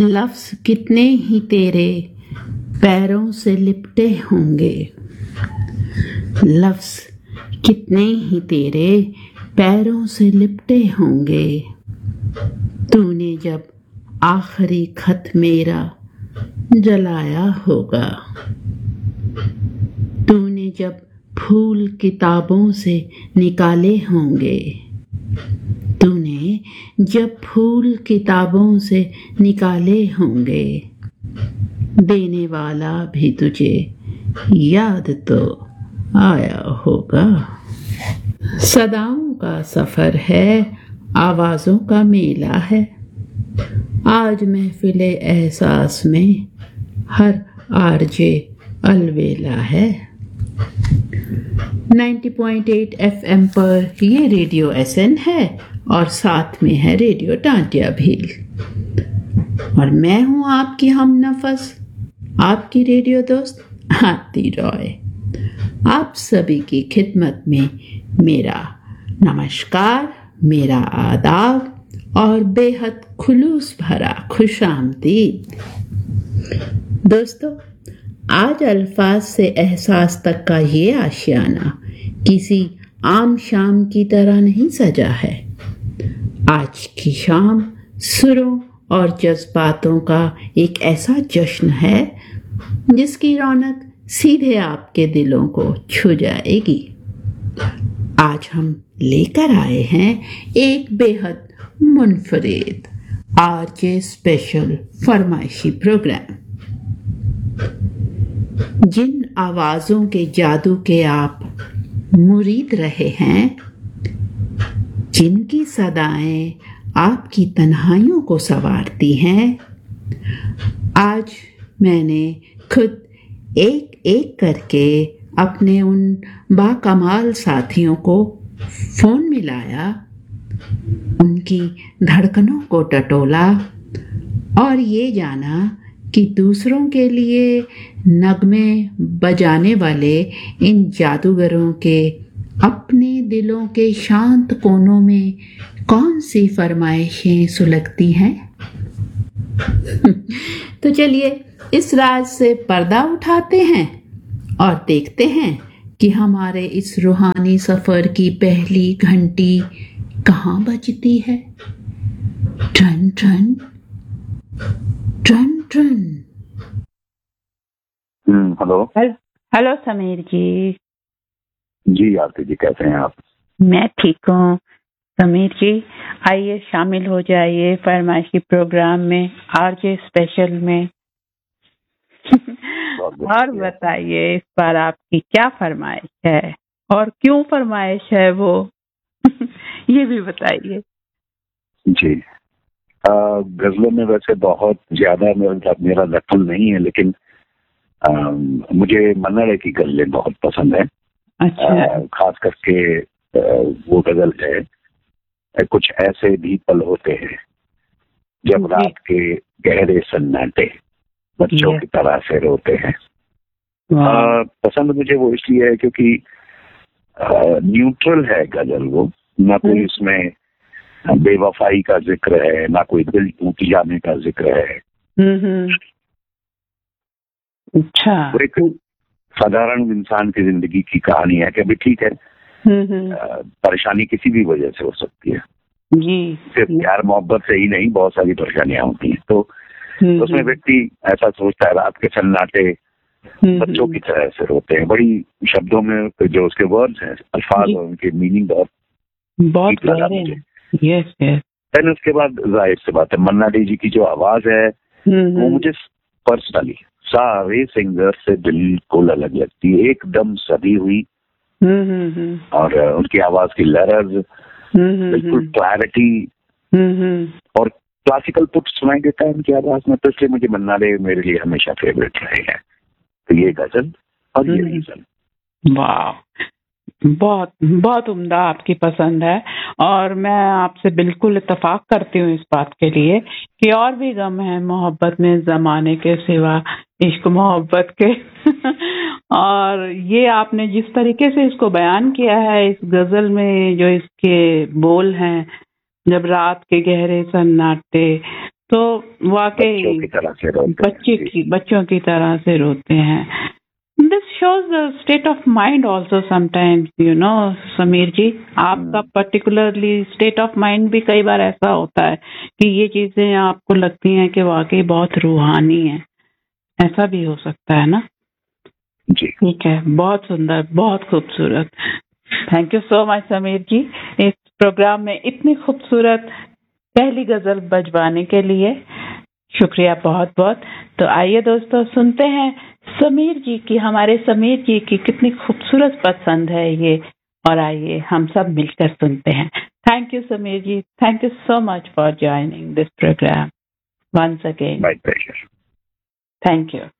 लफ्ज़ कितने ही तेरे पैरों से लिपटे होंगे। लफ्ज़ कितने ही तेरे पैरों से लिपटे होंगे। तूने जब आखिरी खत मेरा जलाया होगा। तूने जब फूल किताबों से निकाले होंगे। तूने जब फूल किताबों से निकाले होंगे। देने वाला भी तुझे याद तो आया होगा। सदाओं का सफर है, आवाज़ों का मेला है। आज महफिले एहसास में हर आरजे अलवेला है। 90.8 FM पर ये रेडियो SN है और साथ में है रेडियो टांटिया भील। और मैं हूँ आपकी हमनफस, आपकी रेडियो दोस्त आरती रॉय। आप सभी की खिदमत में मेरा नमस्कार, मेरा आदाब और बेहद खुलूस भरा खुशामदीद। दोस्तों, आज अल्फाज से एहसास तक का ये आशियाना किसी आम शाम की तरह नहीं सजा है। आज की शाम सुरों और जज्बातों का एक ऐसा जश्न है जिसकी रौनक सीधे आपके दिलों को छू जाएगी। आज हम लेकर आए हैं एक बेहद मुनफरिद आरजे स्पेशल फरमाइशी प्रोग्राम। जिन आवाज़ों के जादू के आप मुरीद रहे हैं, जिनकी सदाएं आपकी तन्हाइयों को संवारती हैं, आज मैंने खुद एक एक करके अपने उन बाकमाल साथियों को फ़ोन मिलाया, उनकी धड़कनों को टटोला और ये जाना कि दूसरों के लिए नगमे बजाने वाले इन जादूगरों के अपने दिलों के शांत कोनों में कौन सी फरमाइशें सुलगती हैं। तो चलिए इस राज से पर्दा उठाते हैं और देखते हैं कि हमारे इस रूहानी सफर की पहली घंटी कहाँ बजती है। Ton ton ton ton. Hello hello Sameer जी। जी आरती जी, कैसे हैं आप? मैं ठीक हूँ समीर जी। आइए शामिल हो जाइए फरमाइशी प्रोग्राम में, आरजे स्पेशल में। और बताइए इस बार आपकी क्या फरमाइश है और क्यों फरमाइश है वो ये भी बताइए। जी, गजलों में वैसे बहुत ज्यादा मेरा दखल नहीं है, लेकिन मुझे मन्ना डे की गजलें बहुत पसंद है। अच्छा। खास करके वो गजल है, कुछ ऐसे भी पल होते हैं जब रात के गहरे सन्नाटे बच्चों की तरह से रोते हैं। पसंद मुझे वो इसलिए है क्योंकि न्यूट्रल है गजल, वो ना कोई इसमें बेवफाई का जिक्र है, ना कोई दिल टूट जाने का जिक्र है। अच्छा। वो एक साधारण इंसान की जिंदगी की कहानी है कि अभी ठीक है, परेशानी किसी भी वजह से हो सकती है जी, सिर्फ प्यार मोहब्बत से ही नहीं, बहुत सारी परेशानियां होती हैं। तो उसमें व्यक्ति ऐसा सोचता है, रात के सन्नाटे बच्चों की तरह से रोते हैं। बड़ी शब्दों में जो उसके वर्ड्स हैं, अल्फाज और उनके मीनिंग बहुत लगा मुझे। Yes yes. देन उसके बाद जाहिर सी बात है, मन्ना डे जी की जो आवाज है वो मुझे पर्सनली सारे सिंगर से बिल्कुल अलग लगती है, एकदम सदी हुई। और उनकी आवाज की लहर, बिल्कुल क्लैरिटी और क्लासिकल पुट सुनाई देता है उनकी आवाज में। तो इसलिए मुझे मन्ना डे मेरे लिए हमेशा फेवरेट रहे हैं। तो ये गजल और ये रीजन। वाह, बहुत बहुत उम्दा आपकी पसंद है और मैं आपसे बिल्कुल इत्तेफाक करती हूँ इस बात के लिए कि और भी गम है मोहब्बत में जमाने के सिवा इश्क मोहब्बत के और ये आपने जिस तरीके से इसको बयान किया है इस गजल में, जो इसके बोल हैं, जब रात के गहरे सन्नाटे तो वाकई बच्चों की तरह से रोते हैं। This shows the state of mind also sometimes, you know, Sameer जी, आपका particularly state of mind भी कई बार ऐसा होता है कि ये चीजें आपको लगती हैं कि वाकई बहुत रूहानी है, ऐसा भी हो सकता है ना? जी ठीक है, बहुत सुंदर, बहुत खूबसूरत। Thank you so much Sameer जी, इस प्रोग्राम में इतनी खूबसूरत पहली गजल बजवाने के लिए शुक्रिया बहुत बहुत। तो आइए दोस्तों, सुनते हैं समीर जी की, हमारे समीर जी की कितनी खूबसूरत पसंद है ये, और आइए हम सब मिलकर सुनते हैं। Thank you Sameer ji, thank you so much for joining this programme once again. My pleasure. Thank you.